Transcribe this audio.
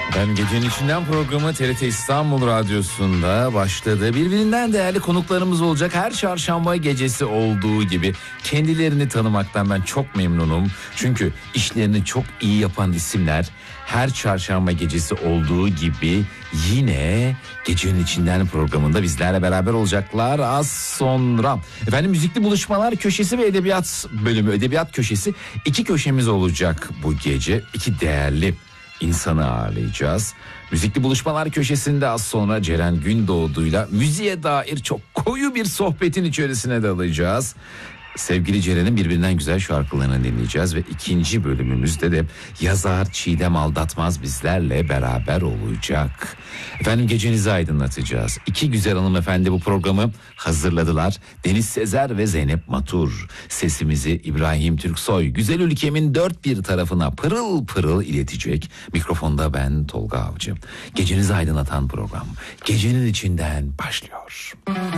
Ben Gecenin İçinden programı TRT İstanbul Radyosu'nda başladı. Birbirinden değerli konuklarımız olacak. Her çarşamba gecesi olduğu gibi kendilerini tanımaktan ben çok memnunum. Çünkü işlerini çok iyi yapan isimler her çarşamba gecesi olduğu gibi yine Gecenin İçinden programında bizlerle beraber olacaklar az sonra. Efendim müzikli buluşmalar köşesi ve edebiyat bölümü, edebiyat köşesi, iki köşemiz olacak bu gece. İki değerli insanı ağırlayacağız. Müzikli buluşmalar köşesinde az sonra Ceren Gündoğdu'yla müziğe dair çok koyu bir sohbetin içerisine dalacağız. Sevgili Ceren'in birbirinden güzel şarkılarını dinleyeceğiz ve ikinci bölümümüzde de yazar Çiğdem Aldatmaz bizlerle beraber olacak. Efendim gecenizi aydınlatacağız. İki güzel hanımefendi bu programı hazırladılar. Deniz Sezer ve Zeynep Matur. Sesimizi İbrahim Türksoy güzel ülkemin dört bir tarafına pırıl pırıl iletecek. Mikrofonda ben Tolga Avcı. Gecenizi aydınlatan program Gecenin İçinden başlıyor.